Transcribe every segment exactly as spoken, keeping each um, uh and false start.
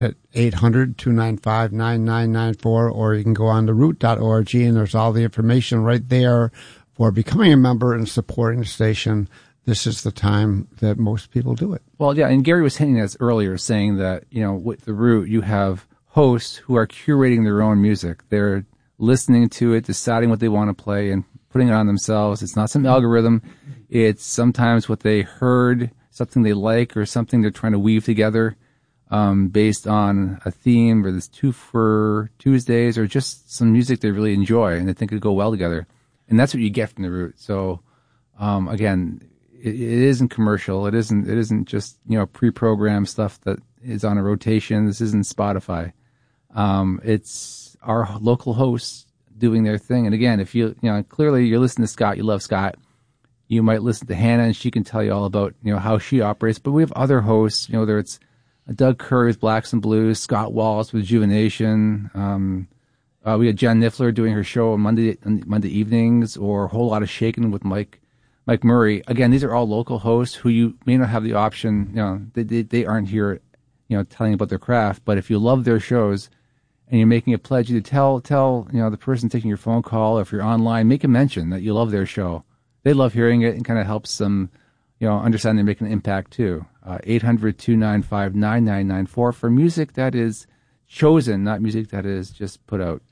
at eight hundred, two nine five, nine nine nine four, or you can go on to root dot org, and there's all the information right there for becoming a member and supporting the station. This is the time that most people do it. Well, yeah, and Gary was hinting at this earlier, saying that, you know, with the Root, you have hosts who are curating their own music. They're listening to it, deciding what they want to play, and putting it on themselves. It's not some algorithm. It's sometimes what they heard, something they like, or something they're trying to weave together um, based on a theme, or this two for Tuesdays, or just some music they really enjoy and they think could go well together. And that's what you get from the Root. So, um, again, it, it isn't commercial. It isn't. It isn't just, you know, pre-programmed stuff that is on a rotation. This isn't Spotify. Um, it's our local hosts doing their thing. And again, if you, you know, clearly you're listening to Scott, you love Scott. You might listen to Hannah, and she can tell you all about, you know, how she operates. But we have other hosts, you know, whether it's Doug Curry with Blacks and Blues, Scott Wallace with Juvenation. Um, uh, we had Jen Niffler doing her show on Monday Monday evenings, or a whole lot of shaking with Mike Mike Murray. Again, these are all local hosts who you may not have the option. You know, they they, they aren't here, you know, telling about their craft. But if you love their shows, and you're making a pledge, you tell tell you know the person taking your phone call, or if you're online, make a mention that you love their show. They love hearing it, and kind of helps them, you know, understand they're making an impact too. Uh, eight hundred, two nine five, nine nine nine four for music that is chosen, not music that is just put out.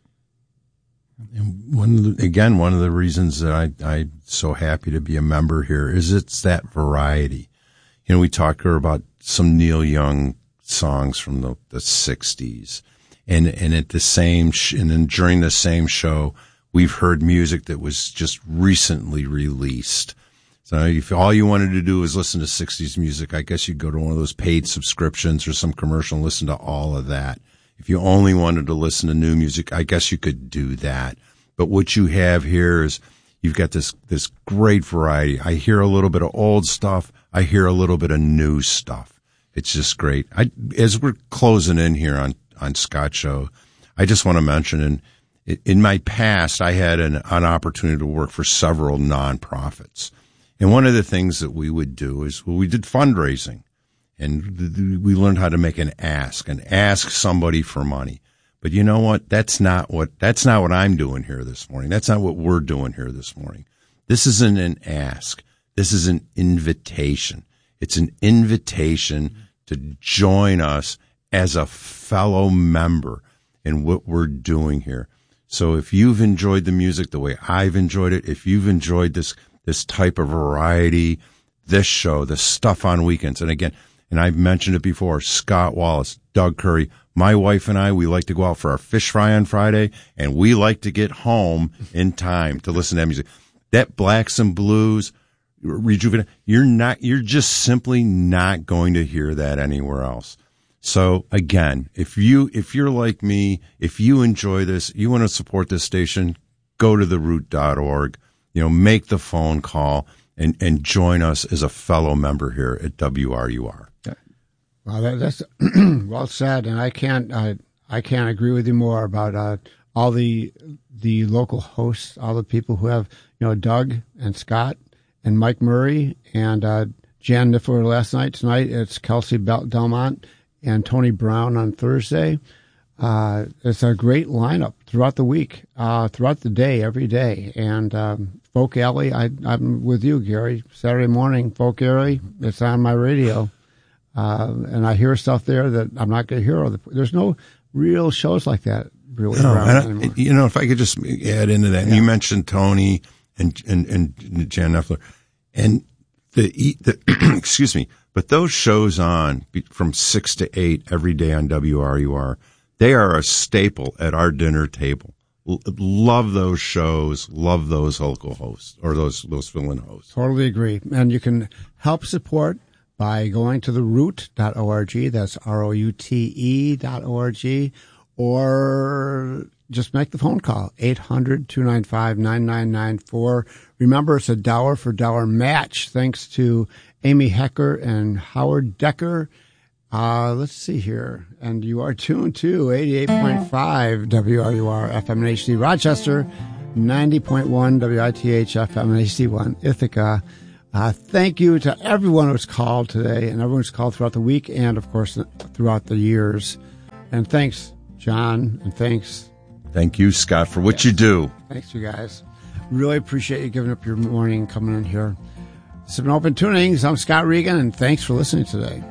And one of the, again, one of the reasons that I, I'm so happy to be a member here is it's that variety. You know, we talked about some Neil Young songs from the, the sixties. And, and at the same, sh- and then during the same show, we've heard music that was just recently released. So if all you wanted to do was listen to sixties music, I guess you'd go to one of those paid subscriptions or some commercial and listen to all of that. If you only wanted to listen to new music, I guess you could do that. But what you have here is you've got this, this great variety. I hear a little bit of old stuff. I hear a little bit of new stuff. It's just great. I, as we're closing in here on, on Scott Show, I just want to mention, in, in my past, I had an, an opportunity to work for several nonprofits. And one of the things that we would do is, well, we did fundraising, and we learned how to make an ask and ask somebody for money. But you know what? That's not what, that's not what I'm doing here this morning. That's not what we're doing here this morning. This isn't an ask. This is an invitation. It's an invitation to join us as a fellow member in what we're doing here. So if you've enjoyed the music the way I've enjoyed it, if you've enjoyed this, this type of variety, this show, the stuff on weekends, and again, and I've mentioned it before, Scott Wallace, Doug Curry, my wife and I, we like to go out for our fish fry on Friday, and we like to get home in time to listen to that music. That Blacks and Blues, Rejuvenate, you're not, you're just simply not going to hear that anywhere else. So again, if you, if you're like me, if you enjoy this, you want to support this station, go to the root dot org, you know, make the phone call and, and join us as a fellow member here at W R U R. Well, that, that's well said, and I can't uh, I can't agree with you more about uh, all the the local hosts, all the people who have, you know, Doug and Scott and Mike Murray and uh, Jan Niffler last night. Tonight it's Kelsey Bel- Delmont and Tony Brown on Thursday. Uh, it's a great lineup throughout the week, uh, throughout the day, every day. And um, Folk Alley, I, I'm with you, Gary. Saturday morning, Folk Alley, it's on my radio. Uh, and I hear stuff there that I'm not going to hear. Other, there's no real shows like that really no, around I, anymore. You know, if I could just add into that, yeah. You mentioned Tony and and, and Jan Niffler, and the, the excuse me, but those shows on from six to eight every day on W R U R, they are a staple at our dinner table. L- love those shows. Love those local hosts or those those fill-in hosts. Totally agree. And you can help support by going to the root dot org, that's R O U T E dot O R G, or just make the phone call, eight hundred, two nine five, nine nine nine four. Remember, it's a dollar for dollar match, thanks to Amy Hecker and Howard Decker. Uh, let's see here. And you are tuned to eighty-eight point five W R U R F M and H D Rochester, ninety point one W I T H F M and H D one Ithaca. Uh, thank you to everyone who's called today and everyone who's called throughout the week and, of course, throughout the years. And thanks, John, and thanks. Thank you, Scott, for what yes. you do. Thanks, you guys. Really appreciate you giving up your morning and coming in here. This has been Open Tunings. I'm Scott Regan, and thanks for listening today.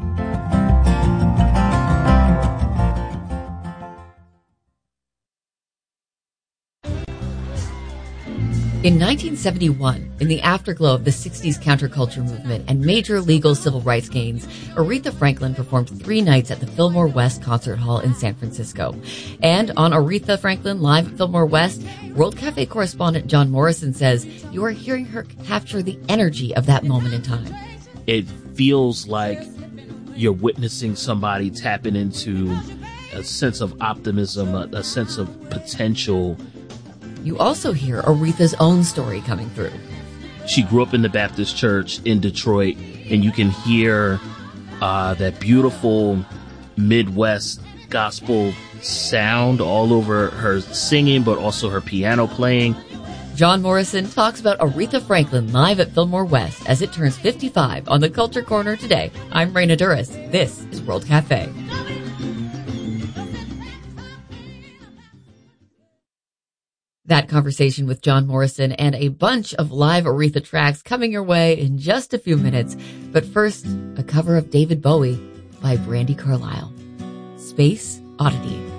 In nineteen seventy-one, in the afterglow of the sixties counterculture movement and major legal civil rights gains, Aretha Franklin performed three nights at the Fillmore West Concert Hall in San Francisco. And on Aretha Franklin Live at Fillmore West, World Cafe correspondent John Morrison says you are hearing her capture the energy of that moment in time. It feels like you're witnessing somebody tapping into a sense of optimism, a, a sense of potential. You also hear Aretha's own story coming through. She grew up in the Baptist church in Detroit, and you can hear uh, that beautiful Midwest gospel sound all over her singing, but also her piano playing. John Morrison talks about Aretha Franklin live at Fillmore West as it turns fifty-five on the Culture Corner today. I'm Raina Duras. This is World Cafe. That conversation with John Morrison and a bunch of live Aretha tracks coming your way in just a few minutes. But first, a cover of David Bowie by Brandi Carlile. Space Oddity.